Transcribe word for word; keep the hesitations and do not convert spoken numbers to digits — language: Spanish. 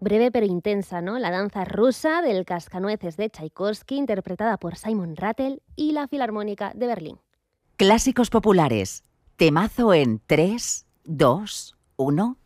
Breve pero intensa, ¿no? La danza rusa del Cascanueces de Tchaikovsky, interpretada por Simon Rattle y la Filarmónica de Berlín. Clásicos populares. Temazo en tres, dos, uno...